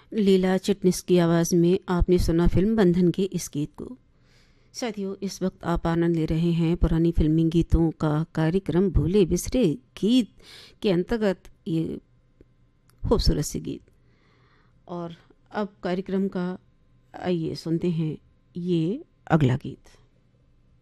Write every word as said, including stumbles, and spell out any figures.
लीला चिटनिस की आवाज़ में आपने सुना फिल्म बंधन के इस गीत को। साथियों, इस वक्त आप आनंद ले रहे हैं पुरानी फिल्मी गीतों का कार्यक्रम भूले बिसरे गीत के अंतर्गत ये खूबसूरत से गीत। और अब कार्यक्रम का आइए सुनते हैं ये अगला गीत।